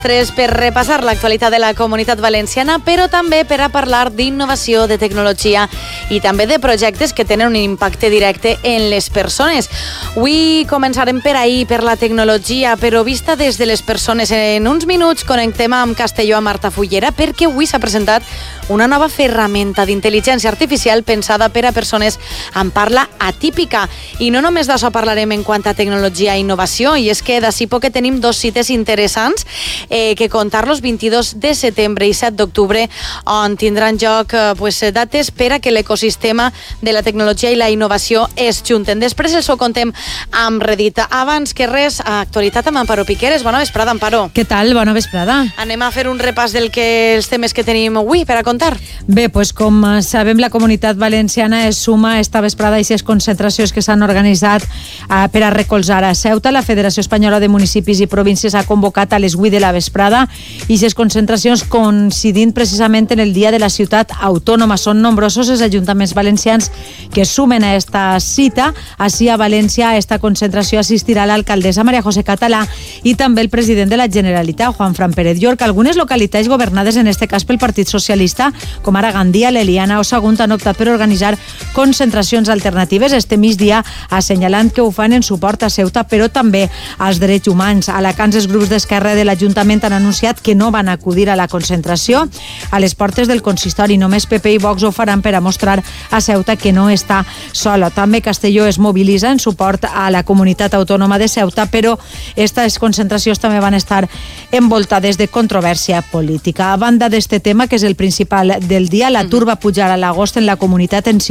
3 per repassar l'actualitat de la Comunitat Valenciana, però també per a parlar d'innovació, de tecnologia i també de projectes que tenen un impacte directe en les persones. Avui començarem per ahir, per la tecnologia, però vista des de les persones. En uns minuts connectem amb Castelló, a Marta Fullera, perquè avui s'ha presentat una nova ferramenta d'intel·ligència artificial pensada per a persones amb parla atípica. I no només d'això parlarem en quant a tecnologia i innovació, i és que d'ací poc que tenim dos cites interessants que contar-los 22 de setembre i 7 d'octubre, on tindran lloc dates per a que l'ecosistema de la tecnologia i la innovació es junten. Després els ho contem amb Reddit. Abans que res, actualitat amb Amparo Piqueres. Bona vesprada, Amparo. Què tal? Bona vesprada. Anem a fer un repàs els temes que tenim avui per a contar. Bé, doncs com sabem, la Comunitat Valenciana es suma esta vesprada a aquestes concentracions que s'han organitzat per a recolzar a Ceuta. La Federació Espanyola de Municipis i Províncies ha convocat a les 8 de la vesprada i aquestes concentracions coincidint precisament en el dia de la ciutat autònoma. Són nombrosos els ajuntaments valencians que sumen a esta cita. Així a València a esta concentració assistirà l'alcaldessa María José Català i també el president de la Generalitat, Juanfran Pérez Llorca. Algunes localitats governades en este cas pel Partit Socialista, com ara Gandia, l'Eliana o Sagunt, han optat per organitzar concentracions alternatives este migdia, assenyalant que ho fan en suport a Ceuta, però també als drets humans. A Alacant, els grups d'esquerra de l'Ajuntament han anunciat que no van acudir a la concentració. A les portes del consistori, només PP i Vox ho faran per a mostrar a Ceuta que no està sola. També Castelló es mobilitza en suport a la comunitat autònoma de Ceuta, però aquestes concentracions també van estar envoltades de controvèrsia política. A banda d'este tema, que és el principal del dia, l'atur va pujar a l'agost en la comunitat en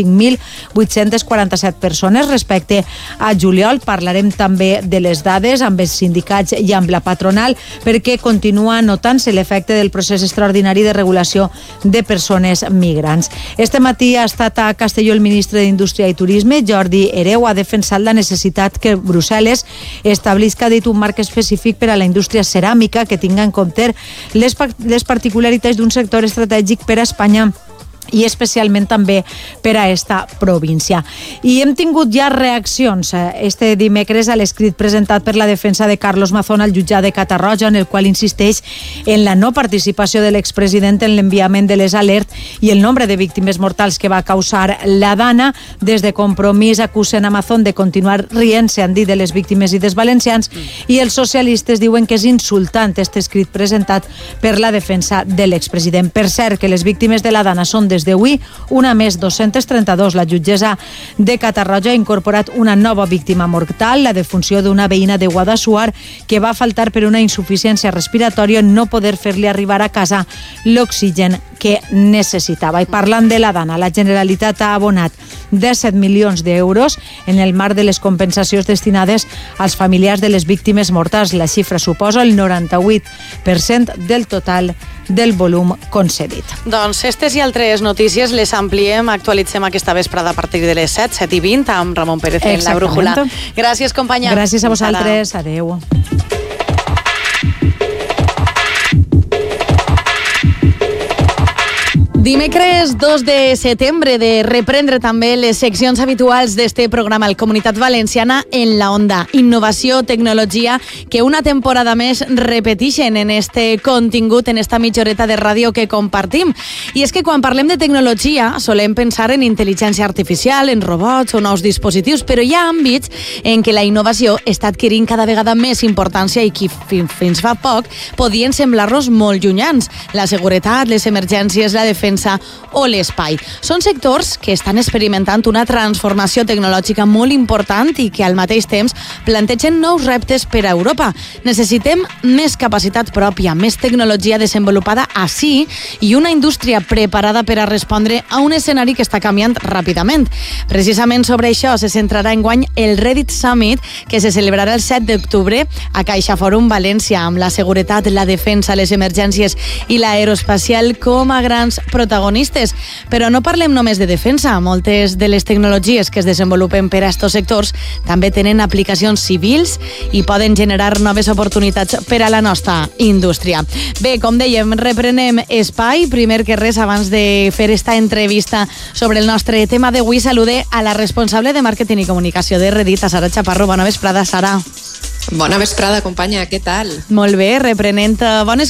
5.847 persones respecte a juliol. Parlarem també de les dades amb els sindicats i amb la patronal, perquè continua notant-se l'efecte del procés extraordinari de regulació de persones migrants. Este matí ha estat a Castelló el ministre d'Indústria i Turisme, Jordi Hereu. Ha defensat la necessitat que Brussel·les establisca, ha dit, un marc específic per a la indústria ceràmica que tinga en compte les particularitats d'un sector estratègic per a Espanya i especialment també per a esta província. I hem tingut ja reaccions este dimecres a l'escrit presentat per la defensa de Carlos Mazón al jutjat de Catarroja, en el qual insisteix en la no participació de l'expresident en l'enviament de les alertes i el nombre de víctimes mortals que va causar la Dana. Des de Compromís acusen a Mazón de continuar rient-se, han dit, de les víctimes i dels valencians, i els socialistes diuen que és insultant este escrit presentat per la defensa de l'expresident. Per cert, que les víctimes de la Dana són des d'avui una més 232. La jutgessa de Catarroja ha incorporat una nova víctima mortal, la defunció d'una veïna de Guadassuar que va faltar per una insuficiència respiratòria, no poder fer-li arribar a casa l'oxigen que necessitava. I parlant de la Dana, la Generalitat ha abonat 17 milions d'euros en el marc de les compensacions destinades als familiars de les víctimes mortals. La xifra suposa el 98% del total del volum concedit. Doncs aquestes i altres notícies les ampliem, actualitzem aquesta vesprada a partir de les 7:20 amb Ramon Pérez en la Brújula. Gràcies, companya. Gràcies a vosaltres. Adéu. Dimecres 2 de setembre, de reprendre també les seccions habituals d'este programa, el Comunitat Valenciana en la Onda. Innovació, tecnologia, que una temporada més repeteixen en este contingut, en esta mitja horeta de ràdio que compartim. I és que quan parlem de tecnologia solem pensar en intel·ligència artificial, en robots o nous dispositius, però hi ha àmbits en què la innovació està adquirint cada vegada més importància i que fins fa poc podien semblar-nos molt llunyans. La seguretat, les emergències, la defensa o l'espai. Són sectors que estan experimentant una transformació tecnològica molt important i que al mateix temps plantegen nous reptes per a Europa. Necessitem més capacitat pròpia, més tecnologia desenvolupada ací i una indústria preparada per a respondre a un escenari que està canviant ràpidament. Precisament sobre això se centrarà enguany el Reddit Summit, que se celebrarà el 7 d'octubre a CaixaForum València, amb la seguretat, la defensa, les emergències i l'aeroespacial com a grans protagonistes. Però no parlem només de defensa. Moltes de les tecnologies que es desenvolupen per a estos sectors també tenen aplicacions civils i poden generar noves oportunitats per a la nostra indústria. Bé, com dèiem, reprenem espai. Primer que res, abans de fer esta entrevista sobre el nostre tema d'avui, salude a la responsable de màrqueting i comunicació de Reddit, a Sara Chaparro. Bona vesprada, Sara. Bona vesprada, companya, què tal? Molt bé, reprenent bones